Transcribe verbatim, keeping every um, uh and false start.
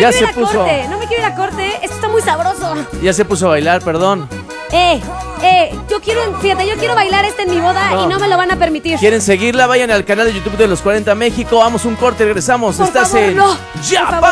me Ya quiero ir se a puso. corte. No me quiero ir a corte. Esto está muy sabroso. Ya se puso a bailar, perdón. Eh, eh, yo quiero, fíjate, yo quiero bailar este en mi boda No. y no me lo van a permitir. ¿Quieren seguirla? Vayan al canal de YouTube de Los cuarenta México. Vamos un corte, regresamos. Por Estás favor, en no. Ya Por favor, para